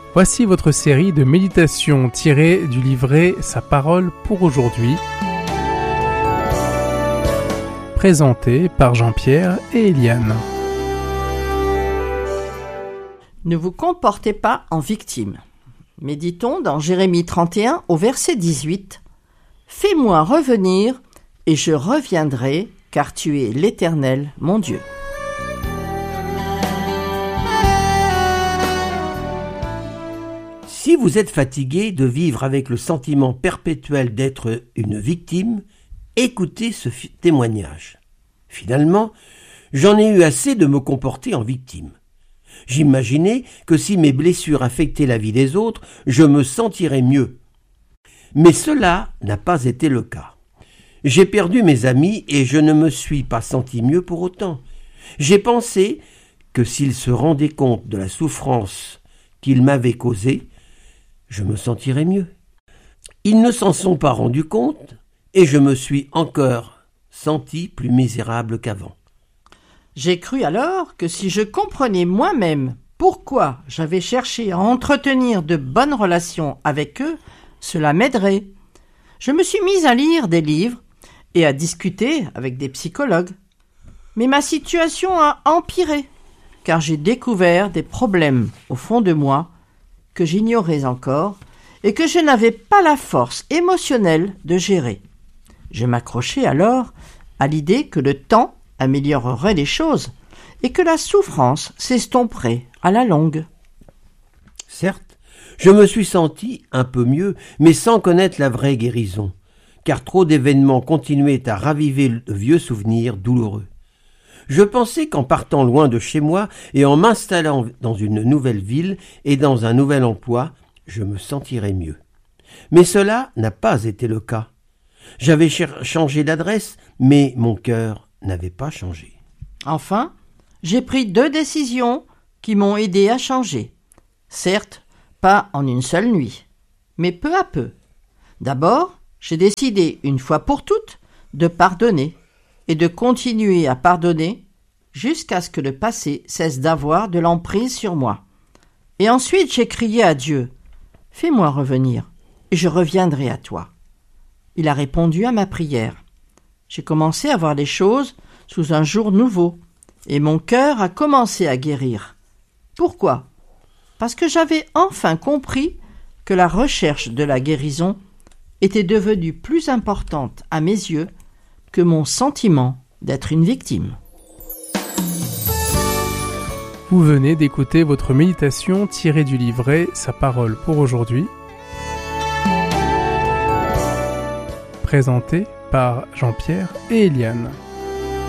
Voici votre série de méditations tirées du livret Sa parole pour aujourd'hui, présentée par Jean-Pierre et Eliane. Ne vous comportez pas en victime. Méditons dans Jérémie 31 au verset 18. « Fais-moi revenir et je reviendrai, car tu es l'Éternel, mon Dieu. » Si vous êtes fatigué de vivre avec le sentiment perpétuel d'être une victime, écoutez ce témoignage. Finalement, j'en ai eu assez de me comporter en victime. J'imaginais que si mes blessures affectaient la vie des autres, je me sentirais mieux. Mais cela n'a pas été le cas. J'ai perdu mes amis et je ne me suis pas senti mieux pour autant. J'ai pensé que s'ils se rendaient compte de la souffrance qu'ils m'avaient causée, je me sentirais mieux. Ils ne s'en sont pas rendus compte et je me suis encore senti plus misérable qu'avant. J'ai cru alors que si je comprenais moi-même pourquoi j'avais cherché à entretenir de bonnes relations avec eux, cela m'aiderait. Je me suis mise à lire des livres et à discuter avec des psychologues. Mais ma situation a empiré, car j'ai découvert des problèmes au fond de moi que j'ignorais encore et que je n'avais pas la force émotionnelle de gérer. Je m'accrochais alors à l'idée que le temps améliorerait les choses et que la souffrance s'estomperait à la longue. Certes, je me suis senti un peu mieux, mais sans connaître la vraie guérison, car trop d'événements continuaient à raviver de vieux souvenirs douloureux. Je pensais qu'en partant loin de chez moi et en m'installant dans une nouvelle ville et dans un nouvel emploi, je me sentirais mieux. Mais cela n'a pas été le cas. J'avais changé d'adresse, mais mon cœur n'avait pas changé. Enfin, j'ai pris 2 décisions qui m'ont aidé à changer. Certes, pas en une seule nuit, mais peu à peu. D'abord, j'ai décidé une fois pour toutes de pardonner et de continuer à pardonner jusqu'à ce que le passé cesse d'avoir de l'emprise sur moi. Et ensuite, j'ai crié à Dieu « Fais-moi revenir et je reviendrai à toi. » Il a répondu à ma prière. J'ai commencé à voir les choses sous un jour nouveau et mon cœur a commencé à guérir. Pourquoi ? Parce que j'avais enfin compris que la recherche de la guérison était devenue plus importante à mes yeux que mon sentiment d'être une victime. Vous venez d'écouter votre méditation tirée du livret Sa parole pour aujourd'hui, présentée par Jean-Pierre et Eliane.